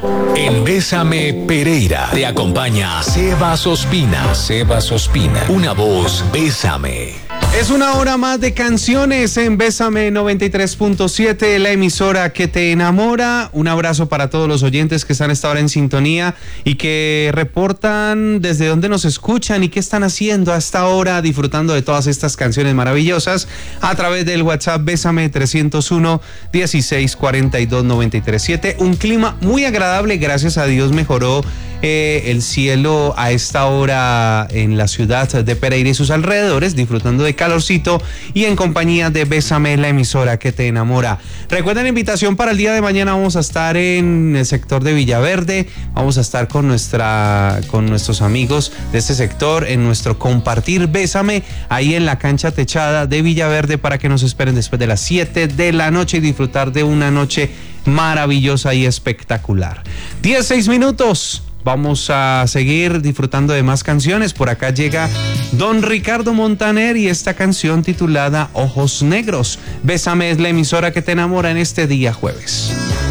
En Bésame Pereira te acompaña Sebas Ospina. Sebas Ospina, una voz Bésame. Es una hora más de canciones en Bésame 93.7, la emisora que te enamora. Un abrazo para todos los oyentes que están a esta hora en sintonía y que reportan desde dónde nos escuchan y qué están haciendo a esta hora, disfrutando de todas estas canciones maravillosas a través del WhatsApp Bésame 301 16 42 93 7. Un clima muy agradable, gracias a Dios mejoró el cielo a esta hora en la ciudad de Pereira y sus alrededores, disfrutando de calorcito y en compañía de Bésame, la emisora que te enamora. Recuerden la invitación para el día de mañana. Vamos a estar en el sector de Villaverde, vamos a estar con nuestros amigos de este sector en nuestro compartir Bésame ahí en la cancha techada de Villaverde, para que nos esperen después de las 7 de la noche y disfrutar de una noche maravillosa y espectacular. 16 minutos. Vamos a seguir disfrutando de más canciones. Por acá llega Don Ricardo Montaner y esta canción titulada Ojos Negros. Bésame es la emisora que te enamora en este día jueves.